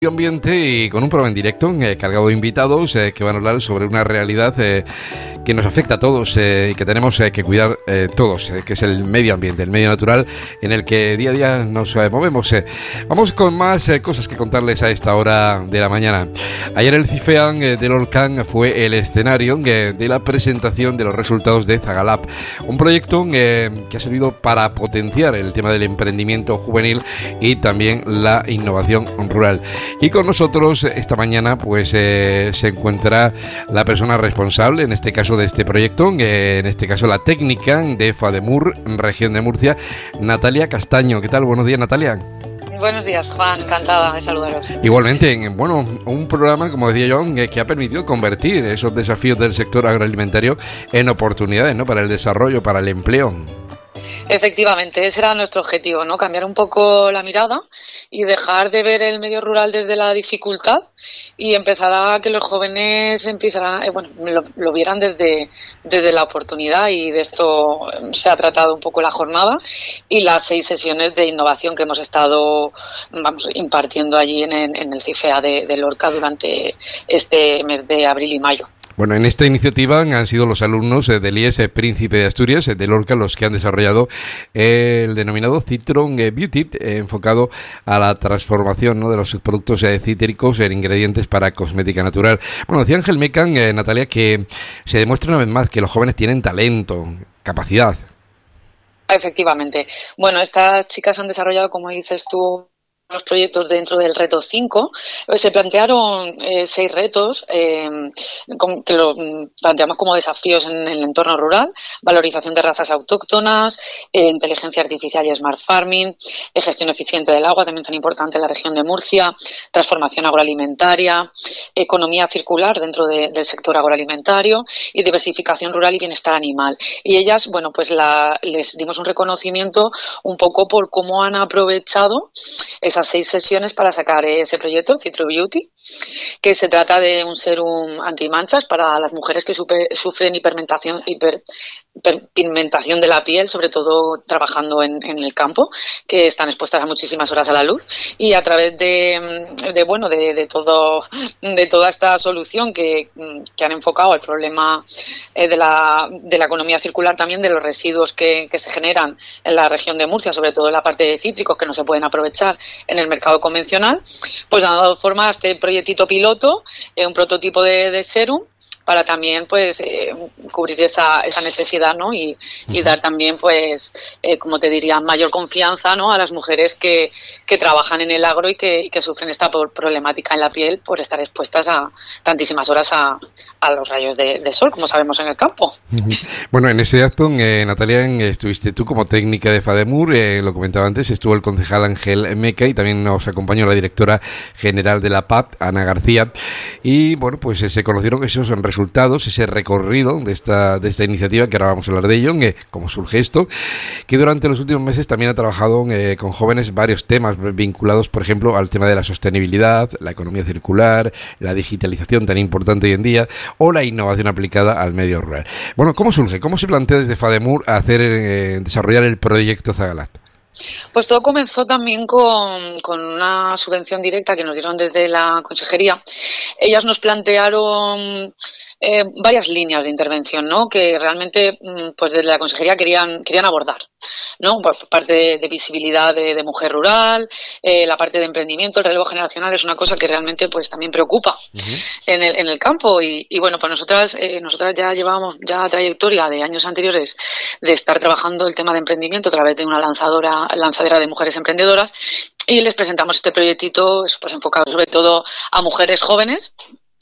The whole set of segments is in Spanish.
Ambiente y con un programa en directo cargado de invitados que van a hablar sobre una realidad que nos afecta a todos y que tenemos que cuidar todos, que es el medio ambiente, el medio natural en el que día a día nos movemos. Vamos con más cosas que contarles a esta hora de la mañana. Ayer el CIFEAN de Lorcan fue el escenario de la presentación de los resultados de Zagalab, un proyecto que ha servido para potenciar el tema del emprendimiento juvenil y también la innovación rural. Y con nosotros esta mañana pues se encuentra la persona responsable, en este caso de este proyecto, en este caso la técnica de FADEMUR, región de Murcia, Natalia Castaño. ¿Qué tal? Buenos días, Natalia. Buenos días, Juan. Encantada de saludaros. Igualmente, bueno, un programa, como decía yo, que ha permitido convertir esos desafíos del sector agroalimentario en oportunidades, ¿no?, para el desarrollo, para el empleo. Efectivamente, ese era nuestro objetivo, ¿no? Cambiar un poco la mirada y dejar de ver el medio rural desde la dificultad y empezar a que los jóvenes empezaran, lo vieran desde la oportunidad, y de esto se ha tratado un poco la jornada y las 6 sesiones de innovación que hemos estado impartiendo allí en el CIFEA de Lorca durante este mes de abril y mayo. Bueno, en esta iniciativa han sido los alumnos del IES Príncipe de Asturias, de Lorca, los que han desarrollado el denominado Citron Beauty, enfocado a la transformación, ¿no?, de los productos cítricos en ingredientes para cosmética natural. Bueno, decía Ángel Mecan, Natalia, que se demuestra una vez más que los jóvenes tienen talento, capacidad. Efectivamente. Bueno, estas chicas han desarrollado, como dices tú, los proyectos dentro del reto 5, se plantearon 6 retos que lo planteamos como desafíos en el entorno rural: valorización de razas autóctonas, inteligencia artificial y smart farming, gestión eficiente del agua, también tan importante en la región de Murcia, transformación agroalimentaria, economía circular dentro del sector agroalimentario y diversificación rural y bienestar animal. Y ellas, bueno, pues les dimos un reconocimiento un poco por cómo han aprovechado esas 6 sesiones para sacar ese proyecto, Citron Beauty, que se trata de un serum antimanchas para las mujeres que sufren hiperpigmentación de la piel, sobre todo trabajando en el campo, que están expuestas a muchísimas horas a la luz, y a través de toda esta solución que han enfocado al problema de la economía circular, también de los residuos que se generan en la región de Murcia, sobre todo en la parte de cítricos que no se pueden aprovechar en el mercado convencional, pues han dado forma a este proyectito piloto, un prototipo de serum, para también pues cubrir esa necesidad, ¿no? Y dar también pues como te diría, mayor confianza, ¿no?, a las mujeres que trabajan en el agro y que sufren esta problemática en la piel por estar expuestas a tantísimas horas a los rayos de sol, como sabemos en el campo. Bueno, en ese acto, Natalia, estuviste tú como técnica de FADEMUR, lo comentaba antes, estuvo el concejal Ángel Meca y también nos acompañó la directora general de la PAP, Ana García, y bueno, pues se conocieron esos resultados, ese recorrido de esta iniciativa, que ahora vamos a hablar de ello, cómo surge esto, que durante los últimos meses también ha trabajado con jóvenes varios temas vinculados, por ejemplo, al tema de la sostenibilidad, la economía circular, la digitalización tan importante hoy en día, o la innovación aplicada al medio rural. Bueno, ¿cómo surge? ¿Cómo se plantea desde FADEMUR desarrollar el proyecto Zagalab? Pues todo comenzó también con una subvención directa que nos dieron desde la consejería. Ellas nos plantearon varias líneas de intervención, ¿no?, que realmente pues desde la consejería querían abordar, ¿no? Pues parte de visibilidad de mujer rural, la parte de emprendimiento, el relevo generacional es una cosa que realmente pues también preocupa en el campo, y bueno, pues nosotras ya llevábamos trayectoria de años anteriores de estar trabajando el tema de emprendimiento a través de una lanzadera de mujeres emprendedoras, y les presentamos este proyectito pues enfocado sobre todo a mujeres jóvenes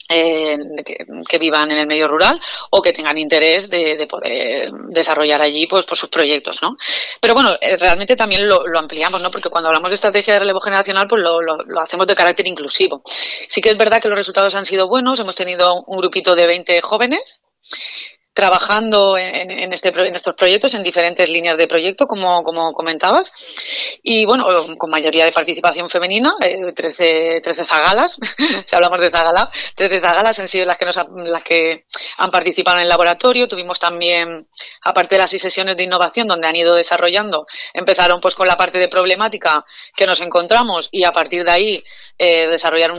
que vivan en el medio rural o que tengan interés de poder desarrollar allí pues por sus proyectos, ¿no? Pero bueno, realmente también lo ampliamos, ¿no?, porque cuando hablamos de estrategia de relevo generacional pues lo hacemos de carácter inclusivo. Sí que es verdad que los resultados han sido buenos, hemos tenido un grupito de 20 jóvenes, trabajando en estos proyectos, en diferentes líneas de proyecto, como comentabas. Y bueno, con mayoría de participación femenina, 13 zagalas, si hablamos de zagala, 13 zagalas han sido las que han participado en el laboratorio. Tuvimos también, aparte de las 6 sesiones de innovación donde han ido desarrollando, empezaron pues con la parte de problemática que nos encontramos y a partir de ahí desarrollaron